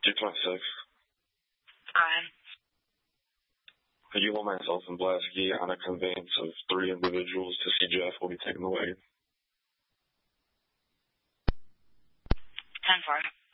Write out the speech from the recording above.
226. Aye. You hold myself and Blasky on a conveyance of 3 individuals to see Jeff will be taken away. 10-4.